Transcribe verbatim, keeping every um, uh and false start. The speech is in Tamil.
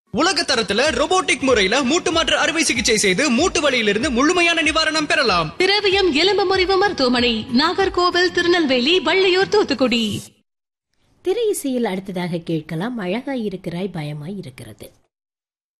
உலக தரத்துல robotic முறையில மூட்டு மாற்று அறுவை சிகிச்சை செய்து மூட்டு வலியிலிருந்து முழுமையான நிவாரணம் பெறலாம். திரவியம் எலும்பு முறிவு மருத்துவமனை, நாகர்கோவில், திருநெல்வேலி, வள்ளியூர், தூத்துக்குடி. திரை இசையில் அடுத்ததாக கேட்கலாம் அழகாய் இருக்கிறாய் பயமாய் இருக்கிறது.